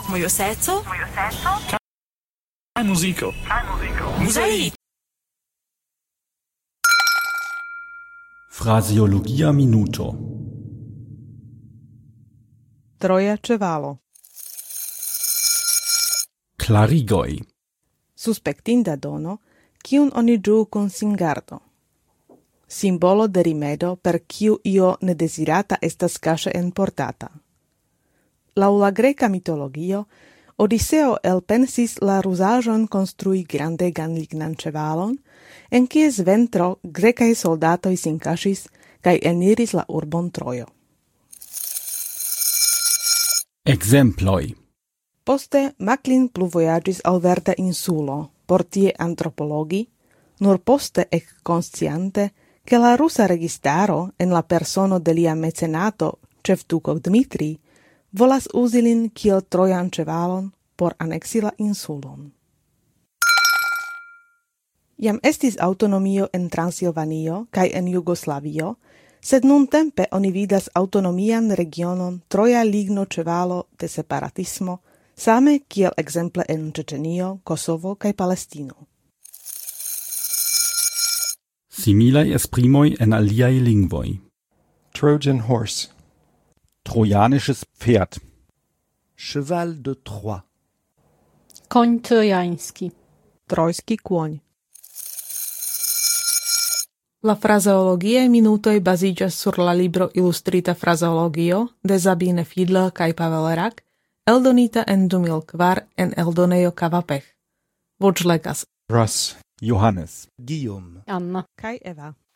Mojo serco. Kaj muziko. Mozaik. Fraseologia minuto. Troja ĉevalo. Klarigoj. Suspektinda dono, kiun oni ĝuu kun singardo. Simbolo de rimedo per kiu io nedesirata estas kaŝe enportata. Laŭ la greka mitologio, Odiseo elpensis la ruzaĵon konstrui grandegan lignan ĉevalon, en kies ventro grekaj soldatoj sin kaŝis kaj eniris la urbon Trojo. Ekzemploj. Poste Macklin plu vojaĝis al verda insulo, por tie antropologi, nur poste ekkonsciante, ke la rusa registaro en la persono de lia mecenato, ĉefduko Dmitrij, volas uzi lin kiel trojan ĉevalon por aneksi la insulon. Jam estis autonomio en Transilvanio kaj en Jugoslavio, sed nuntempe oni vidas autonomian regionon troja ligno ĉevalo de separatismo, same kiel ekzemple en Ĉeĉenio, Kosovo kaj Palestino. Similaj esprimoj en aliaj lingvoj. Trojan horse. Trojanisches Pferd. Cheval de Troie. Koń trojański. Trojský kôň. La frazeologie minutoj baziĝas sur la libro Ilustrita frazeologio de Sabine Fiedler kaj Pavel Rak, eldonita en 2004 en eldonejo Kavapech. Voĉlegas Russ. Johannes. Guillaume. Anna. kaj Eva.